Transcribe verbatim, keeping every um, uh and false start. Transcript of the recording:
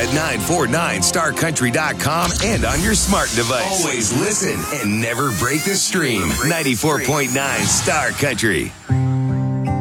at nine four nine star country dot com and on your smart device. Always listen and never break the stream. ninety-four point nine Star Country.